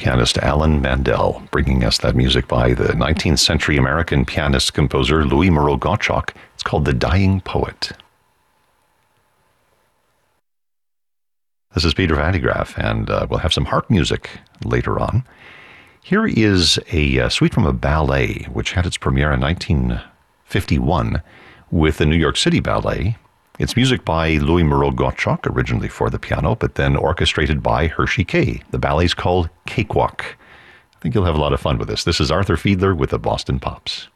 pianist Alan Mandel, bringing us that music by the 19th century American pianist-composer Louis Moreau Gottschalk. It's called The Dying Poet. This is Peter Van de Graaff, and we'll have some harp music later on. Here is a suite from a ballet, which had its premiere in 1951 with the New York City Ballet. It's music by Louis Moreau Gottschalk, originally for the piano, but then orchestrated by Hershey Kay. The ballet's called Cakewalk. I think you'll have a lot of fun with this. This is Arthur Fiedler with the Boston Pops.